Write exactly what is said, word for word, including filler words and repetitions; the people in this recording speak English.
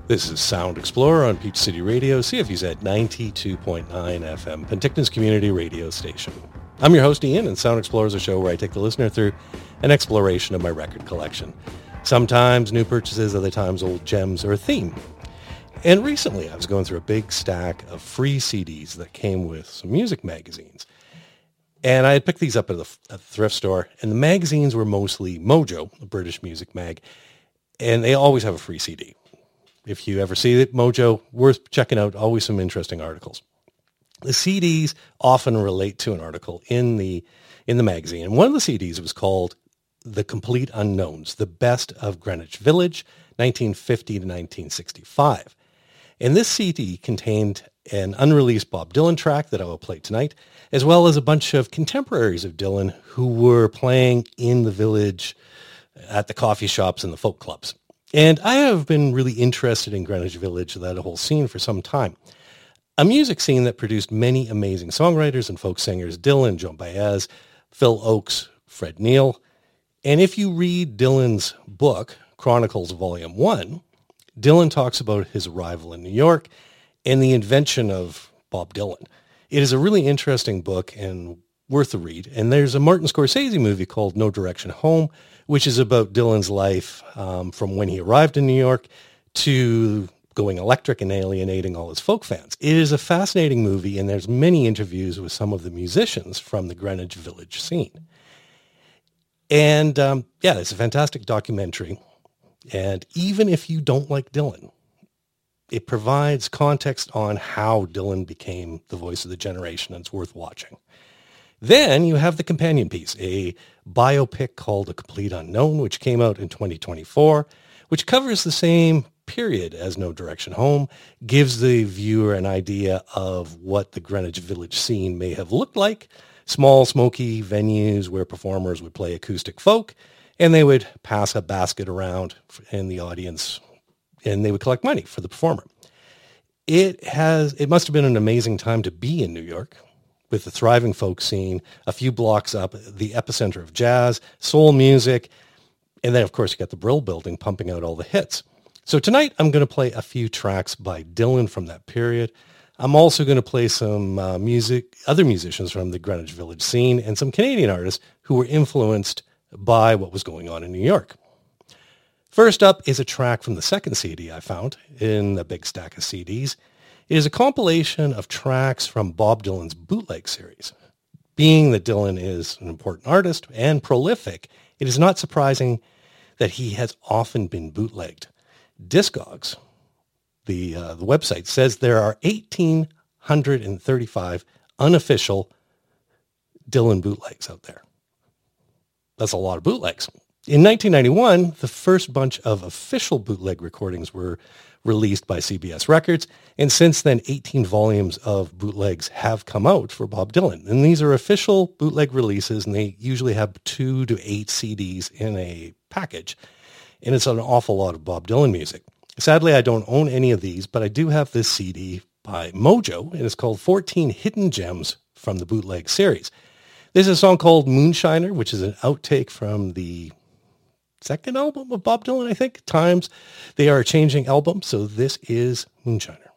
This is Sound Explorer on Peach City Radio, C F U Z ninety-two point nine F M, Penticton's community radio station. I'm your host, Ian, and Sound Explorer is a show where I take the listener through an exploration of my record collection. Sometimes new purchases, other times old gems or a theme. And recently I was going through a big stack of free C Ds that came with some music magazines. And I had picked these up at the, at the thrift store, and the magazines were mostly Mojo, a British music mag, and they always have a free C D. If you ever see it, Mojo, worth checking out, always some interesting articles. The C Ds often relate to an article in the in the magazine, and one of the C Ds was called The Complete Unknowns, The Best of Greenwich Village, nineteen fifty to nineteen sixty-five. And this C D contained an unreleased Bob Dylan track that I will play tonight, as well as a bunch of contemporaries of Dylan who were playing in the village at the coffee shops and the folk clubs. And I have been really interested in Greenwich Village, that whole scene, for some time. A music scene that produced many amazing songwriters and folk singers, Dylan, Joan Baez, Phil Ochs, Fred Neil. And if you read Dylan's book, Chronicles Volume one, Dylan talks about his arrival in New York and the invention of Bob Dylan. It is a really interesting book and worth a read. And there's a Martin Scorsese movie called No Direction Home, which is about Dylan's life um, from when he arrived in New York to going electric and alienating all his folk fans. It is a fascinating movie, and there's many interviews with some of the musicians from the Greenwich Village scene. And um, yeah, it's a fantastic documentary. And even if you don't like Dylan, it provides context on how Dylan became the voice of the generation, and it's worth watching. Then you have the companion piece, a biopic called A Complete Unknown, which came out in twenty twenty-four, which covers the same period as No Direction Home, gives the viewer an idea of what the Greenwich Village scene may have looked like, small, smoky venues where performers would play acoustic folk, and they would pass a basket around in the audience, and they would collect money for the performer. It has, it must have been an amazing time to be in New York, with the thriving folk scene, a few blocks up, the epicenter of jazz, soul music, and then, of course, you got the Brill Building pumping out all the hits. So tonight, I'm going to play a few tracks by Dylan from that period. I'm also going to play some uh, music, other musicians from the Greenwich Village scene, and some Canadian artists who were influenced by what was going on in New York. First up is a track from the second C D I found in the big stack of C Ds. It is a compilation of tracks from Bob Dylan's bootleg series. Being that Dylan is an important artist and prolific, it is not surprising that he has often been bootlegged. Discogs, the uh, the website, says there are one thousand eight hundred thirty-five unofficial Dylan bootlegs out there. That's a lot of bootlegs. In nineteen ninety-one, the first bunch of official bootleg recordings were released by C B S Records, and since then, eighteen volumes of bootlegs have come out for Bob Dylan. And these are official bootleg releases, and they usually have two to eight C Ds in a package. And it's an awful lot of Bob Dylan music. Sadly, I don't own any of these, but I do have this C D by Mojo, and it's called fourteen Hidden Gems from the bootleg series. This is a song called Moonshiner, which is an outtake from the second album of Bob Dylan, I think, Times. They Are a Changing album, so this is Moonshiner.